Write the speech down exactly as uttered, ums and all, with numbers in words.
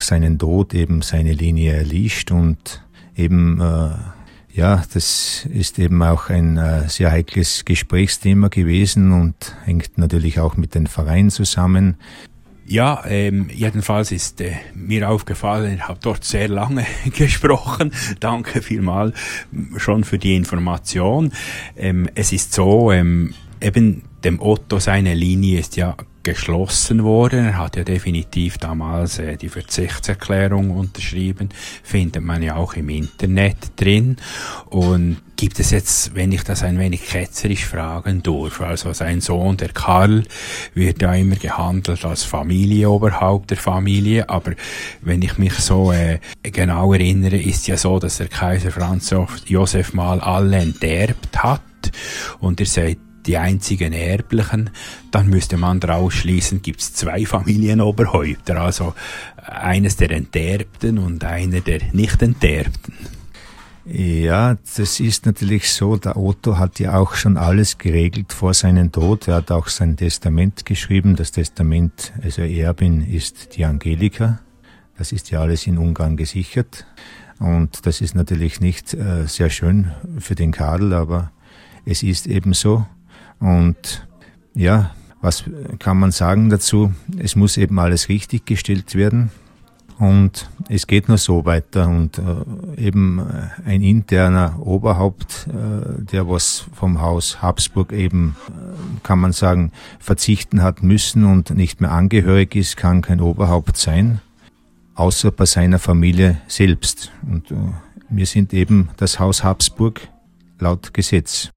seinem Tod eben seine Linie erlischt und eben, äh, ja, das ist eben auch ein äh, sehr heikles Gesprächsthema gewesen und hängt natürlich auch mit den Vereinen zusammen. Ja, ähm, jedenfalls ist äh, mir aufgefallen, ich habe dort sehr lange gesprochen. Danke vielmals schon für die Information. Ähm, es ist so, ähm, eben dem Otto seine Linie ist ja geschlossen worden. Er hat ja definitiv damals äh, die Verzichtserklärung unterschrieben. Findet man ja auch im Internet drin. Und gibt es jetzt, wenn ich das ein wenig ketzerisch fragen darf, also sein Sohn, der Karl, wird ja immer gehandelt als Familienoberhaupt der Familie, aber wenn ich mich so äh, genau erinnere, ist ja so, dass der Kaiser Franz Josef mal alle enterbt hat und er sagt, die einzigen Erblichen, dann müsste man daraus schließen, gibt es zwei Familienoberhäupter, also eines der Enterbten und einer der nicht Enterbten. Ja, das ist natürlich so, der Otto hat ja auch schon alles geregelt vor seinem Tod. Er hat auch sein Testament geschrieben. Das Testament, also Erbin ist die Angelika. Das ist ja alles in Ungarn gesichert. Und das ist natürlich nicht äh, sehr schön für den Karl, aber es ist eben so. Und ja, was kann man sagen dazu? Es muss eben alles richtig gestellt werden und es geht nur so weiter. Und äh, eben ein interner Oberhaupt, äh, der was vom Haus Habsburg eben, äh, kann man sagen, verzichten hat müssen und nicht mehr angehörig ist, kann kein Oberhaupt sein, außer bei seiner Familie selbst. Und äh, wir sind eben das Haus Habsburg laut Gesetz.